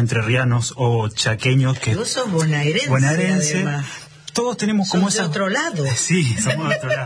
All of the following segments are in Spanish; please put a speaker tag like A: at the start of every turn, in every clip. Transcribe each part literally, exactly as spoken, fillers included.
A: entrerrianos o chaqueños que...
B: Vos sos bonaerense,
A: bonaerense
B: además.
A: Todos tenemos como
B: sos
A: esa...
B: de otro lado.
A: Sí, somos de otro lado.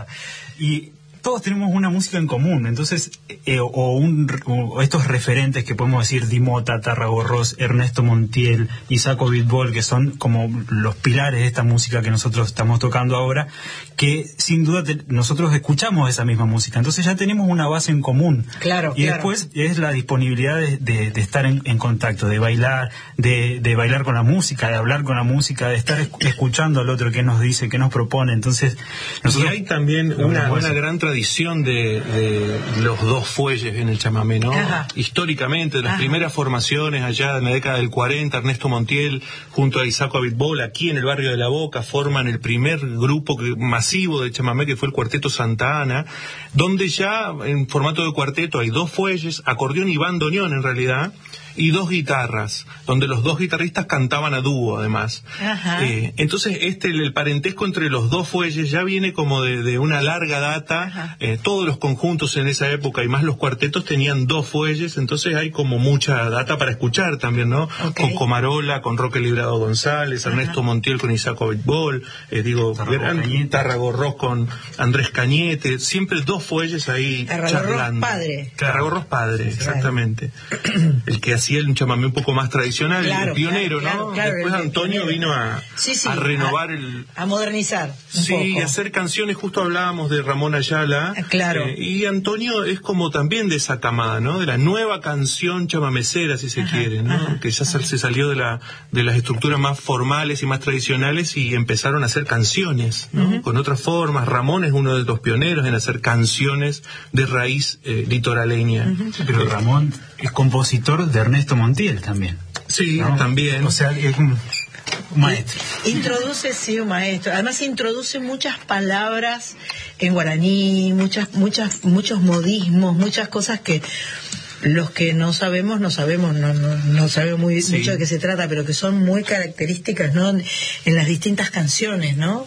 A: Y todos tenemos una música en común, entonces, eh, o, un, o estos referentes que podemos decir, Di Motta, Tarragorros, Ernesto Montiel, Isaac Bitbol, que son como los pilares de esta música que nosotros estamos tocando ahora, que sin duda te, nosotros escuchamos esa misma música, entonces ya tenemos una base en común.
B: Claro,
A: y
B: claro.
A: después es la disponibilidad de, de, de estar en, en contacto, de bailar, de, de bailar con la música, de hablar con la música, de estar escuchando al otro que nos dice, que nos propone. Entonces, nosotros,
C: y hay también una, una gran tradición de, de los dos fuelles en el chamamé, ¿no?
B: Ajá.
C: Históricamente, de las
B: Ajá.
C: primeras formaciones allá en la década del cuarenta, Ernesto Montiel junto a Isaac Bitbol, aquí en el barrio de La Boca, forman el primer grupo que, masivo de chamamé, que fue el Cuarteto Santa Ana, donde ya en formato de cuarteto hay dos fuelles, acordeón y bandoneón en realidad, y dos guitarras, donde los dos guitarristas cantaban a dúo además.
B: Ajá.
C: Eh, entonces este el parentesco entre los dos fuelles ya viene como de, de una larga data. Eh, todos los conjuntos en esa época y más los cuartetos tenían dos fuelles, entonces hay como mucha data para escuchar también, ¿no?
B: Okay.
C: Con Comarola, con Roque Librado González,
B: Ajá.
C: Ernesto Montiel con Isaac Bitbol, eh, digo,
A: Tarragorros
C: Tarragorros con Andrés Cañete, siempre dos fuelles ahí
B: Tarragorros
C: charlando.
B: padre.
C: Tarragorros padre,
B: Claro.
C: exactamente. El que hacía un chamamé un poco más tradicional,
B: Claro,
C: el pionero,
B: claro,
C: ¿no?
B: claro,
C: Después
B: el
C: Antonio
B: pionero.
C: vino a,
B: Sí, sí,
C: a renovar
B: a,
C: el...
B: a modernizar un
C: Sí,
B: poco.
C: hacer canciones, justo hablábamos de Ramón Ayala.
B: Ah, claro.
C: Eh, y Antonio es como también de esa camada, ¿no? De la nueva canción chamamecera, si se
B: Ajá,
C: quiere, ¿no?
B: ajá,
C: que ya
B: ajá.
C: se salió de la de las estructuras más formales y más tradicionales y empezaron a hacer canciones, ¿no?
B: Uh-huh.
C: Con otras formas. Ramón es uno de los pioneros en hacer canciones de raíz eh, litoraleña.
B: Uh-huh.
A: Pero Ramón es compositor de Ernesto Montiel también.
C: Sí,
A: ¿no?
C: también.
A: O sea, es un maestro.
B: Introduce, sí, un maestro. Además introduce muchas palabras en guaraní, muchas, muchas, muchos modismos, muchas cosas que los que no sabemos, no sabemos, no, no, no sabemos muy
C: Sí.
B: mucho de qué se trata, pero que son muy características, ¿no? En las distintas canciones, ¿no?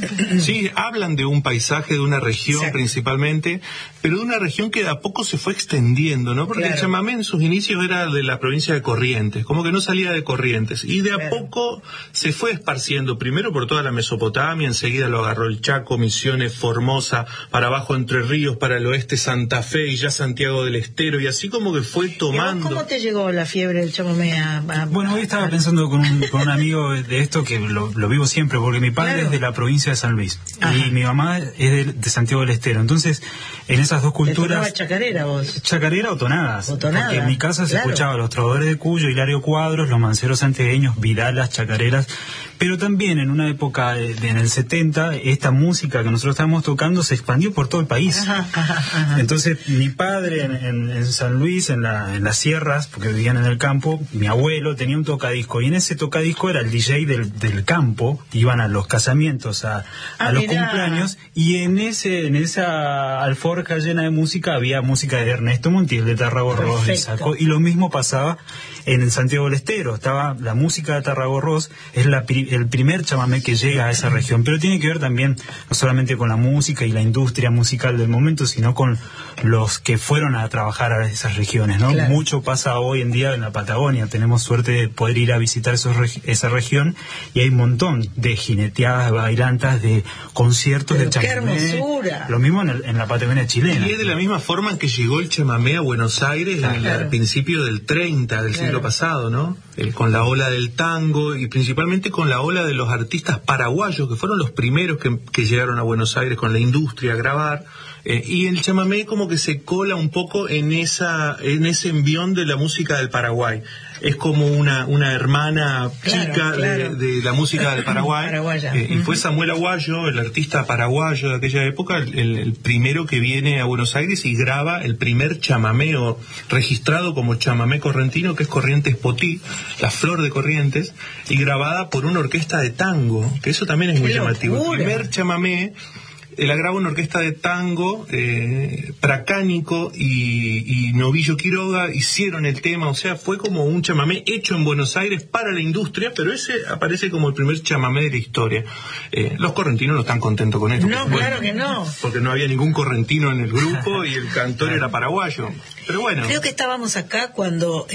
C: Sí, hablan de un paisaje, de una región
B: Exacto.
C: principalmente, pero de una región que de a poco se fue extendiendo, ¿no? Porque
B: Claro.
C: el chamamé en sus inicios era de la provincia de Corrientes, como que no salía de Corrientes, y de a
B: Claro.
C: poco se fue esparciendo, primero por toda la Mesopotamia, enseguida lo agarró el Chaco, Misiones, Formosa, para abajo Entre Ríos, para el oeste Santa Fe y ya Santiago del Estero, y así como que fue
B: ¿Y vos
C: tomando.
B: cómo te llegó la fiebre del chamamé a, a-
A: Bueno, hoy estaba pensando con un, con un amigo de esto que lo, lo vivo siempre, porque mi padre
B: Claro.
A: es de la provincia de San Luis
B: Ajá.
A: y mi mamá es de, de Santiago del Estero. Entonces, en esas dos
B: ¿Te tocaba
A: culturas,
B: chacarera vos?
A: chacarera o tonadas.
B: O tonada,
A: porque en mi casa se
B: claro.
A: escuchaba los trovadores de Cuyo, Hilario Cuadros, los manceros santiagueños, vidalas, chacareras. Pero también en una época, de, de- en el setenta, esta música que nosotros estábamos tocando se expandió por todo el país.
B: Ajá, ajá, ajá.
A: Entonces, mi padre en, en- en San Luis, en, la, en las sierras, porque vivían en el campo, mi abuelo tenía un tocadisco, y en ese tocadisco era el D J del, del campo, iban a los casamientos, a, a
B: Ah,
A: los
B: mirá.
A: cumpleaños, y en ese en esa alforja llena de música había música de Ernesto Montiel, de Tarragorros, de
B: Perfecto.
A: Saco, y lo mismo pasaba en Santiago del Estero. Estaba la música de Tarragorros, es la, pri- el primer chamamé que llega a esa región, pero tiene que ver también no solamente con la música y la industria musical del momento, sino con los que fueron a trabajar a esas regiones, ¿no?
B: Claro.
A: Mucho pasa hoy en día en la Patagonia, tenemos suerte de poder ir a visitar esos reg- esa región, y hay un montón de jineteadas, bailantas, de conciertos
B: Pero
A: de
B: qué
A: chamamé.
B: hermosura.
A: Lo mismo en, el- en la Patagonia chilena.
C: Y es de la misma forma en que llegó el chamamé a Buenos Aires en el
B: Claro.
C: al principio del treinta, del
B: Claro.
C: siglo pasado, ¿no? Eh, con la ola del tango y principalmente con la ola de los artistas paraguayos, que fueron los primeros que, que llegaron a Buenos Aires con la industria a grabar. Eh, y el chamamé como que se cola un poco en esa en ese envión de la música del Paraguay. Es como una, una hermana
B: Claro,
C: chica
B: claro.
C: De, de la música del Paraguay.
B: Paraguaya.
C: Eh, y fue
B: Ujú.
C: Samuel Aguayo, el artista paraguayo de aquella época, el, el primero que viene a Buenos Aires y graba el primer chamameo registrado como chamamé correntino, que es Corrientes Potí, la flor de Corrientes, y grabada por una orquesta de tango, que eso también es muy
B: ¡Qué
C: llamativo. El
B: locura!
C: primer chamamé eh, la graba una orquesta de tango, eh, Pracánico y, y Novillo Quiroga hicieron el tema, o sea, fue como un chamamé hecho en Buenos Aires para la industria, pero ese aparece como el primer chamamé de la historia. Eh, los correntinos no están contentos con esto.
B: No,
C: porque,
B: claro que no.
C: Porque no había ningún correntino en el grupo y el cantor era paraguayo. Pero bueno.
B: Creo que estábamos acá cuando